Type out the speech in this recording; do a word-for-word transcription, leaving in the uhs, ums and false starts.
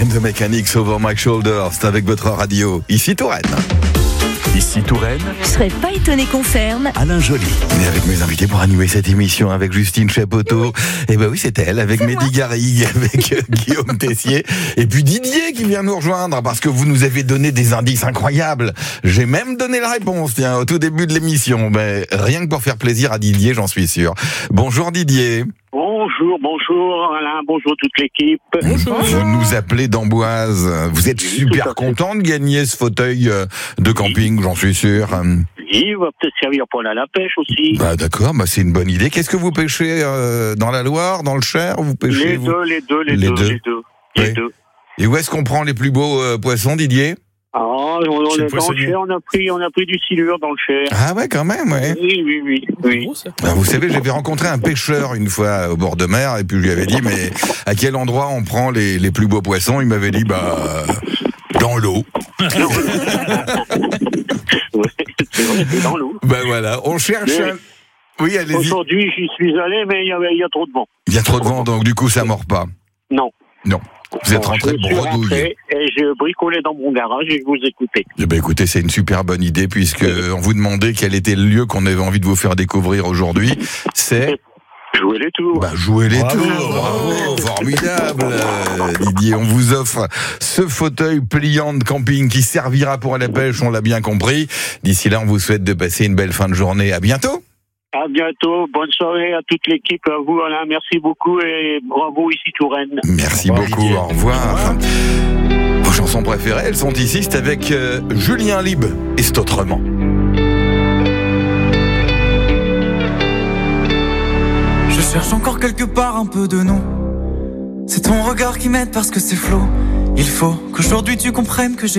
and the Mechanics over my shoulder, c'est avec votre radio. Ici Touraine. Ici Touraine. Je serais pas étonné qu'on ferme. Alain Joly. Et avec mes invités pour animer cette émission avec Justine Chapoteau. Et ben oui, c'est elle, avec C'est Mehdi moi. Garrigue, avec euh, Guillaume Tessier. Et puis Didier qui vient nous rejoindre parce que vous nous avez donné des indices incroyables. J'ai même donné la réponse, tiens, au tout début de l'émission. Mais rien que pour faire plaisir à Didier, j'en suis sûr. Bonjour Didier. Bonjour, bonjour Alain, bonjour toute l'équipe. Vous nous appelez d'Amboise. Vous êtes Oui, super tout à fait. content de gagner ce fauteuil euh, de camping, j'en suis sûr. Il va peut-être servir pour aller à la pêche aussi. Bah d'accord, bah c'est une bonne idée. Qu'est-ce que vous pêchez euh, dans la Loire, dans le Cher, vous pêchez Les vous deux, les deux, les, Les deux, deux. les deux, les Oui. deux. Et où est-ce qu'on prend les plus beaux euh, poissons, Didier? Ah, on, on Chez le est dans le poissonnier. Cher, on a pris, on a pris du silure dans le Cher. Ah ouais, quand même, ouais. Oui, oui, oui, oui. Bah, vous savez, j'avais rencontré un pêcheur une fois au bord de mer, et puis je lui avais dit, mais à quel endroit on prend les, les plus beaux poissons? Il m'avait dit, bah, dans l'eau. Ouais, c'est vrai, c'est dans l'eau. Bah voilà, on cherche Mais- un... Oui, allez-y. Aujourd'hui, j'y suis allé, mais il y, avait, il y a trop de vent. Il y a trop de vent, donc du coup, ça mord pas. Non. Non. Vous êtes Bon, rentré je suis bredouille. rentré et je bricolais dans mon garage et je vous écoutais. Eh ben écoutez, c'est une super bonne idée puisque on vous demandait quel était le lieu qu'on avait envie de vous faire découvrir aujourd'hui. C'est Jouer les tours. bah, jouer les Bravo, tours. Bravo, formidable, euh, Didier. On vous offre ce fauteuil pliant de camping qui servira pour la pêche, on l'a bien compris. D'ici là, on vous souhaite de passer une belle fin de journée. À bientôt. À bientôt. Bonne soirée à toute l'équipe. À vous, Alain. Merci beaucoup et bravo ici Touraine. Merci Au revoir, beaucoup. Didier. Au revoir. Vos chansons préférées, elles sont ici. C'est avec euh, Julien Lib et c'est autrement. Je cherche encore quelque part un peu de nous. C'est ton regard qui m'aide parce que c'est flou. Il faut qu'aujourd'hui tu comprennes que j'ai